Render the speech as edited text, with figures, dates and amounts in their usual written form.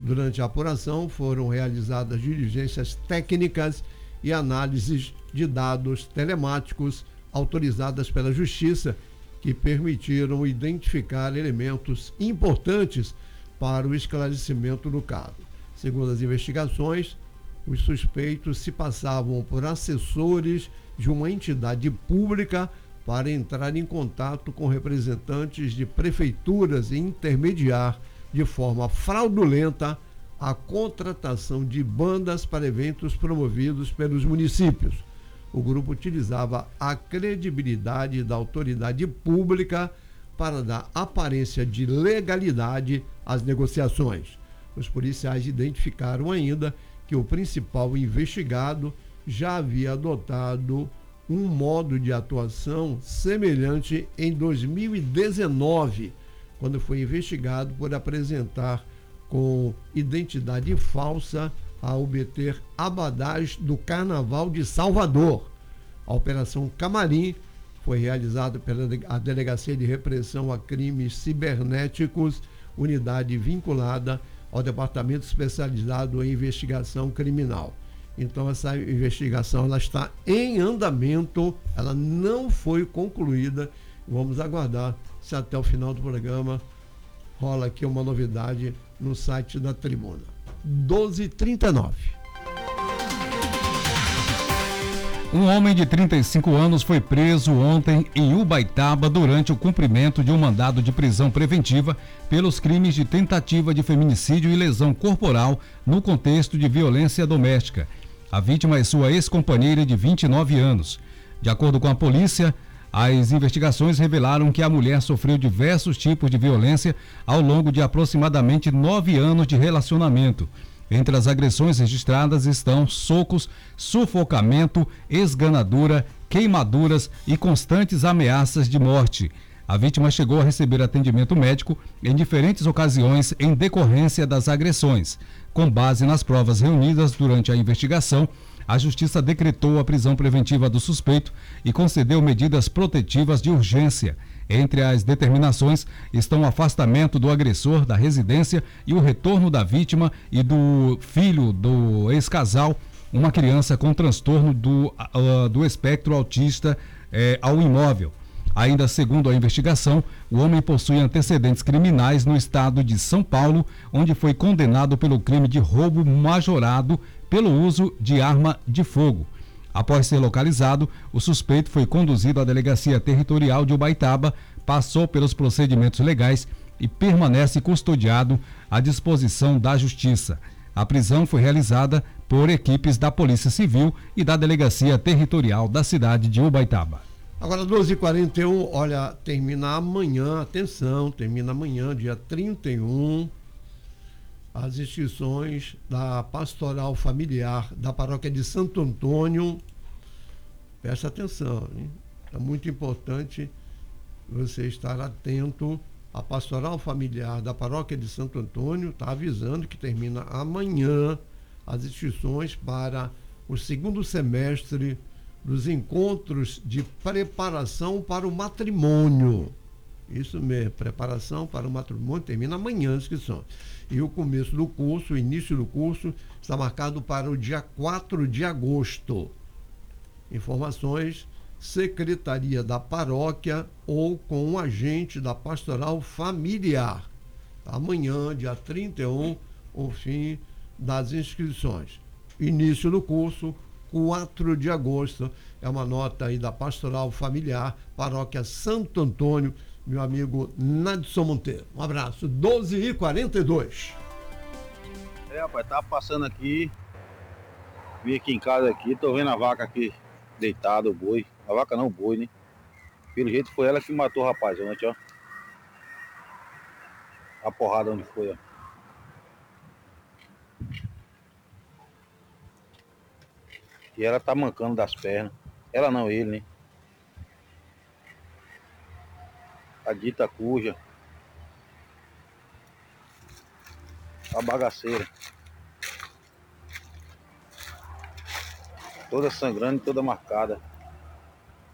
Durante a apuração foram realizadas diligências técnicas e análises de dados telemáticos autorizadas pela Justiça, que permitiram identificar elementos importantes para o esclarecimento do caso. Segundo as investigações, os suspeitos se passavam por assessores de uma entidade pública para entrar em contato com representantes de prefeituras e intermediar de forma fraudulenta a contratação de bandas para eventos promovidos pelos municípios. O grupo utilizava a credibilidade da autoridade pública para dar aparência de legalidade às negociações. Os policiais identificaram ainda que o principal investigado já havia adotado um modo de atuação semelhante em 2019, quando foi investigado por apresentar com identidade falsa a obter abadás do Carnaval de Salvador. A Operação Camarim foi realizada pela Delegacia de Repressão a Crimes Cibernéticos, unidade vinculada ao Departamento Especializado em Investigação Criminal. Então essa investigação ela está em andamento, ela não foi concluída. Vamos aguardar se até o final do programa rola aqui uma novidade no site da Tribuna. 12h39. Um homem de 35 anos foi preso ontem em Ubaitaba durante o cumprimento de um mandado de prisão preventiva pelos crimes de tentativa de feminicídio e lesão corporal no contexto de violência doméstica. A vítima é sua ex-companheira de 29 anos. De acordo com a polícia, as investigações revelaram que a mulher sofreu diversos tipos de violência ao longo de aproximadamente 9 anos de relacionamento. Entre as agressões registradas estão socos, sufocamento, esganadura, queimaduras e constantes ameaças de morte. A vítima chegou a receber atendimento médico em diferentes ocasiões em decorrência das agressões. Com base nas provas reunidas durante a investigação, a Justiça decretou a prisão preventiva do suspeito e concedeu medidas protetivas de urgência. Entre as determinações estão o afastamento do agressor da residência e o retorno da vítima e do filho do ex-casal, uma criança com transtorno do espectro autista, ao imóvel. Ainda segundo a investigação, o homem possui antecedentes criminais no estado de São Paulo, onde foi condenado pelo crime de roubo majorado pelo uso de arma de fogo. Após ser localizado, o suspeito foi conduzido à Delegacia Territorial de Ubaitaba, passou pelos procedimentos legais e permanece custodiado à disposição da Justiça. A prisão foi realizada por equipes da Polícia Civil e da Delegacia Territorial da cidade de Ubaitaba. Agora, 12h41, olha, termina amanhã, atenção, termina amanhã, dia 31, as inscrições da Pastoral Familiar da Paróquia de Santo Antônio. Presta atenção, hein? É muito importante você estar atento. A Pastoral Familiar da Paróquia de Santo Antônio está avisando que termina amanhã as inscrições para o segundo semestre dos encontros de preparação para o matrimônio. Isso mesmo, preparação para o matrimônio, termina amanhã a inscrição. E o começo do curso, o início do curso, está marcado para o dia 4 de agosto. Informações, Secretaria da Paróquia ou com um agente da Pastoral Familiar. Amanhã, dia 31, o fim das inscrições. Início do curso, 4 de agosto, é uma nota aí da Pastoral Familiar, Paróquia Santo Antônio, meu amigo Nadson Monteiro. Um abraço, 12h42. Rapaz, tava passando aqui, vim aqui em casa aqui, tô vendo a vaca aqui deitada, o boi. A vaca não, o boi, né? Pelo jeito foi ela que matou o rapaz ontem, ó. A porrada onde foi, ó. E ela tá mancando das pernas. Ela não, ele, né? A dita cuja. A bagaceira. Toda sangrando e toda marcada.